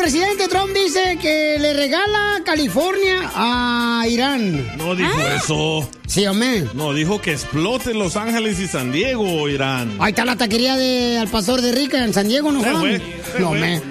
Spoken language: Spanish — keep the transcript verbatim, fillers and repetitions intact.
presidente Trump dice que le regala California a Irán. No dijo ¿Ah? eso. Sí, hombre. No, dijo que explote Los Ángeles y San Diego, Irán. Ahí está la taquería de Al Pastor de Rica en San Diego, ¿no? Se Juan? fue, se No, fue. me.